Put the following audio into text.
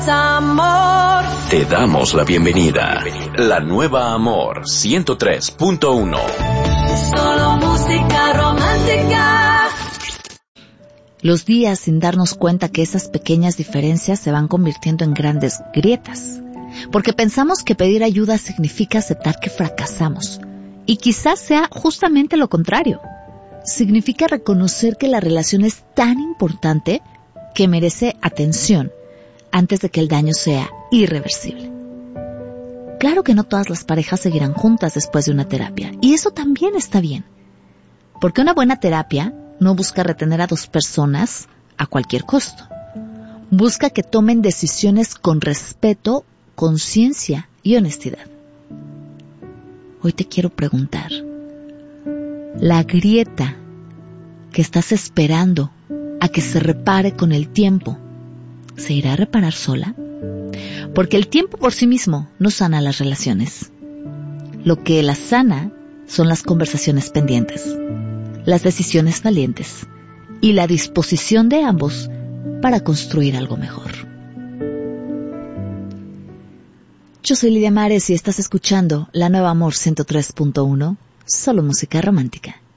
Amor. Te damos la bienvenida. La nueva Amor 103.1. Solo música romántica. Los días sin darnos cuenta que esas pequeñas diferencias se van convirtiendo en grandes grietas. Porque pensamos que pedir ayuda significa aceptar que fracasamos. Y quizás sea justamente lo contrario. Significa reconocer que la relación es tan importante que merece atención antes de que el daño sea irreversible. Claro que no todas las parejas seguirán juntas después de una terapia, y eso también está bien. Porque una buena terapia no busca retener a dos personas a cualquier costo. Busca que tomen decisiones con respeto, conciencia y honestidad. Hoy te quiero preguntar, ¿la grieta que estás esperando a que se repare con el tiempo se irá a reparar sola? Porque el tiempo por sí mismo no sana las relaciones. Lo que las sana son las conversaciones pendientes, las decisiones valientes y la disposición de ambos para construir algo mejor. Yo soy Lidia Mares y estás escuchando La Nueva Amor 103.1, solo música romántica.